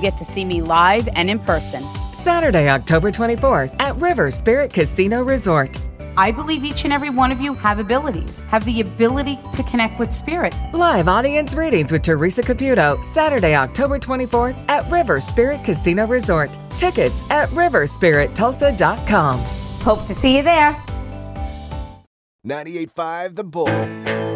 get to see me live and in person. Saturday, October 24th at River Spirit Casino Resort. I believe each and every one of you have abilities, have the ability to connect with spirit. Live audience readings with Teresa Caputo, Saturday, October 24th at River Spirit Casino Resort. Tickets at riverspirittulsa.com. Hope to see you there. 98.5 The Bull.